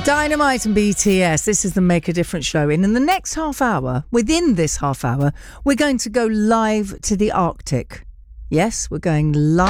Dynamite and BTS. This is the Make a Difference show. And in the next half hour, within this half hour, we're going to go live to the Arctic. Yes, we're going live.